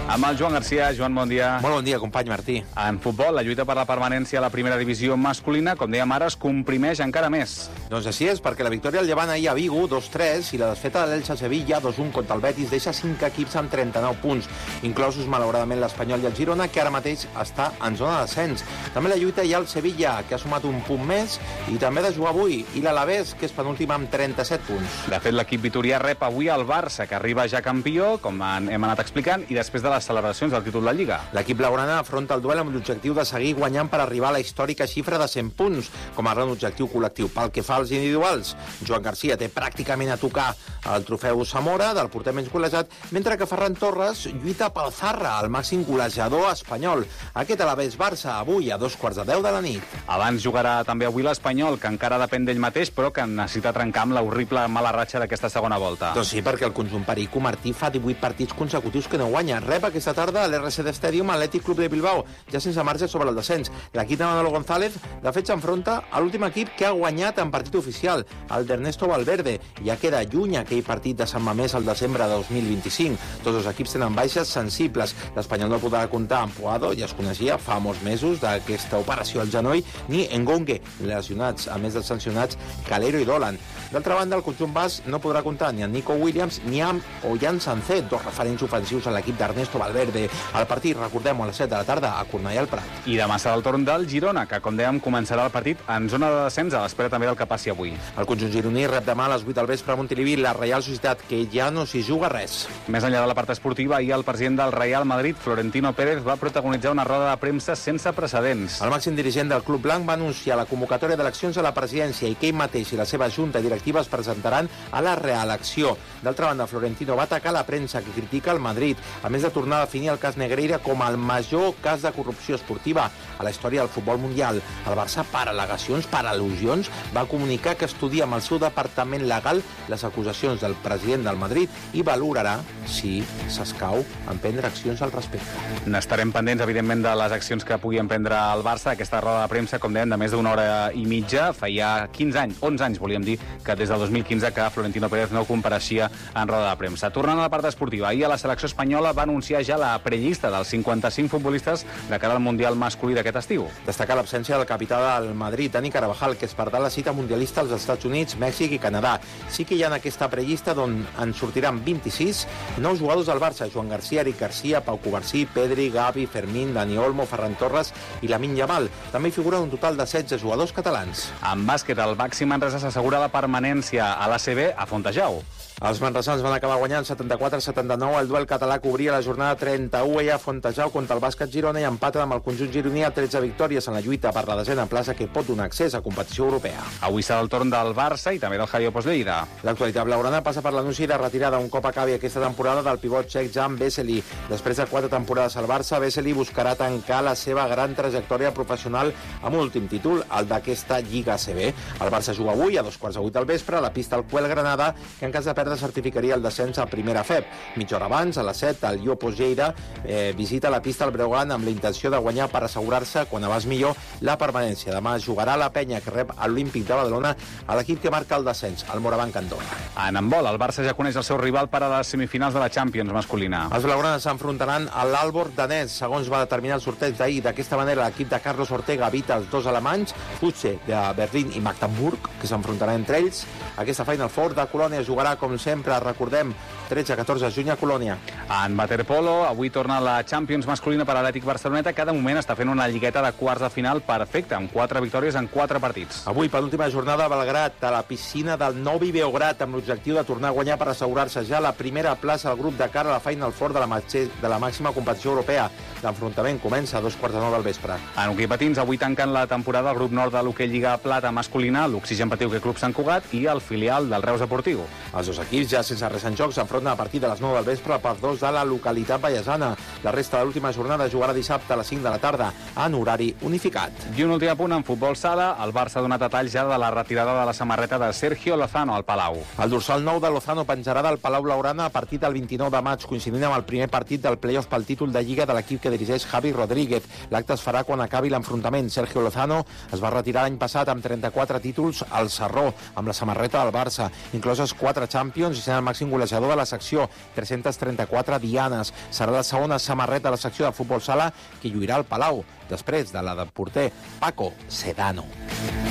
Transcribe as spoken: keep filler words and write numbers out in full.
Amb el Joan Garcia. Joan, bon dia. Molt bon dia, company Martí. En futbol, la lluita per la permanència a la primera divisió masculina, com dèiem ara, es comprimeix encara més. Doncs així és, perquè la victòria al Llevant ahir a Vigo, dos tres, i la desfeta de l'Elche a Sevilla, dos un contra el Betis, deixa cinc equips amb trenta-nou punts, inclosos, malauradament, l'Espanyol i el Girona, que ara mateix està en zona de descens. També la lluita hi ha el Sevilla, que ha sumat un punt més, i també de jugar avui, i l'Alavés, que és penúltim amb trenta-set punts. De fet, l'equip vitorià rep avui el Barça, que arriba ja campió, com hem anat explicant, i després de les celebracions del títol de Lliga. L'equip blaugrana afronta el duel amb l'objectiu de seguir guanyant per arribar a la històrica xifra de cent punts, com a gran objectiu col·lectiu. Pel que fa als individuals, Joan Garcia té pràcticament a tocar el trofeu Zamora, del porter menys golejat, mentre que Ferran Torres lluita pel Zarra, el màxim golejador espanyol. Aquest Alavés Barça, avui a dos quarts de deu de la nit. Abans jugarà també avui l'Espanyol, que encara depèn d'ell mateix, però que necessita trencar amb la horrible mala ratxa d'aquesta segona volta. Doncs sí, perquè el conjunt perico Martí fa divuit partits consecutius que no guanya. Rep aquesta tarda a l'R C D Stadium Atlètic Club de Bilbao, ja sense marge sobre el descens. L'equip de Manolo González, de fet, s'enfronta a l'últim equip que ha guanyat en partit oficial, el d'Ernesto Valverde. Ja queda lluny aquell partit de Sant Mamés al desembre de dos mil vint-i-cinc. Tots els equips tenen baixes sensibles. L'Espanyol no podrà comptar amb Puado, ja es coneixia fa molts mesos d'aquesta operació al genoll, ni Engongue, lesionats, a més dels sancionats Calero i Dolan. D'altra banda, el conjunt bas no podrà comptar ni amb Nico Williams ni amb Ollán Sancet, dos referents ofensius a l'equip d'Ernesto Valverde. El partit, recordem-ho, a les set de la tarda a Cornellà al Prat. I demà serà el torn del Girona, que, com dèiem, començarà el partit en zona de descens, a l'espera també del que passi avui. El conjunt gironí rep demà a les vuit del vespre a Montilivi la Reial Societat, que ja no s'hi juga res. Més enllà de la part esportiva, ahir el president del Real Madrid, Florentino Pérez, va protagonitzar una roda de premsa sense precedents. El màxim dirigent del Club Blanc va anunciar la convocatòria d'eleccions a la presidència i que ell mateix i la seva junta directiva es presentaran a la reelecció. D'altra banda, Florentino va atacar la premsa que critica el Madrid, a més de tornar a definir el cas Negreira com el major cas de corrupció esportiva a la història del futbol mundial. El Barça, per al·legacions, per al·lusions, va comunicar que estudia amb el seu departament legal les acusacions del president del Madrid i valorarà si s'escau emprendre accions al respecte. N'estarem pendents, evidentment, de les accions que pugui emprendre el Barça. Aquesta roda de premsa, com dèiem, de més d'una hora i mitja, feia quinze anys, onze anys, volíem dir, que des del dos mil quinze que Florentino Pérez no compareixia en roda de premsa. Tornant a la part esportiva, ahir a la selecció espanyola va anunciar ja la prellista dels cinquanta-cinc futbolistes de cara al Mundial masculí d'aquest estiu. Destacar l'absència del capità del Madrid, Dani Carvajal, que es perdrà la cita mundialista als Estats Units, Mèxic i Canadà. Sí que hi ha en aquesta prellista d'on en sortiran vint-i-sis nous jugadors del Barça: Joan Garcia, Eric Garcia, Pau Covarsí, Pedri, Gavi, Fermín, Dani Olmo, Ferran Torres i Lamine Yamal. També hi figuren un total de setze jugadors catalans. En bàsquet, el Baxi Manresa s'assegura la permanència a l'A C B a Fontejau. Els manresans van acabar guanyant setanta-quatre a setanta-nou. El duel català cobria la jornada trenta-u a Fontejau contra el bàsquet Girona i empata amb el conjunt gironí a tretze victòries en la lluita per la desena plaça que pot donar accés a competició europea. Avui serà el torn del Barça i també del Javier Lleida. L'actualitat blaugrana passa per l'anunci de retirada un cop acabi aquesta temporada del pivot txec Jan Vesely. Després de quatre temporades al Barça, Vesely buscarà tancar la seva gran trajectòria professional amb un últim títol, el d'aquesta Lliga A C B. El Barça juga avui a dos quarts de vuit del vespre a la pista al Cuel Granada, que en cas de perdre certificaria el descens a primera F E P. Mitja hora abans, a les set, el Iopos Lleida eh, visita la pista al Breogán amb la intenció de guanyar per assegurar-se, quan abans millor, la permanència. Demà jugarà la penya que rep a l'Olímpic de Badalona a l'equip que marca el descens, el Morabanc Andorra. En handbol, el Barça ja coneix el seu rival per a les semifinals de la Champions masculina. Els blaugranes s'enfrontaran a l'Alborg danès, segons va determinar el sorteig d'ahir. D'aquesta manera, l'equip de Carlos Ortega evita els dos alemanys, Puche de Berlín i Magdeburg, que s'enfrontaran entre ells. Aquesta Final Four de Colònia jugarà, com sempre, recordem, tretze a catorze de juny a Colònia. En waterpolo, avui torna la Champions masculina per a l'Atlètic Barceloneta, que de moment està fent una lligueta de quarts de final perfecta, amb quatre victòries en quatre partits. Avui, per l'última jornada a Belgrat, a la piscina del Novi Beograd, amb l'objectiu de tornar a guanyar per assegurar-se ja la primera plaça al grup de cara a la Final Four de la, de la màxima competició europea. L'enfrontament comença a dos quarts de nou del vespre. En hoquei patins, avui tanquen la temporada el grup nord de l'hoquei Lliga Plata masculina, l'Oxigen Patiuque Club Sant Cugat i el filial del Reus Deportiu. Els dos equips, ja sense res en joc, s'enfronten a partir de les nou del vespre per dos de la localitat vallesana. La resta de l'última jornada jugarà dissabte a les cinc de la tarda en horari unificat. I un últim apunt en futbol sala, el Barça ha donat detalls ja de la retirada de la samarreta de Sergio Lozano al Palau. El dorsal nou de Lozano penjarà del Palau Blaugrana a partir del vint-i-nou de maig, coincidint amb el primer partit del play-off pel títol de Lliga de l'equip que dirigeix Javi Rodríguez. L'acte es farà quan acabi l'enfrontament. Sergio Lozano es va retirar l'any passat amb trenta-quatre títols al Sarró, amb la samarreta del Barça, incloses quatre Champions i sent el màxim golejador de la secció, tres-centes trenta-quatre quatre dianes. Serà la segona samarreta de la secció de futbol sala que lluirà al Palau, després de la del porter Paco Sedano.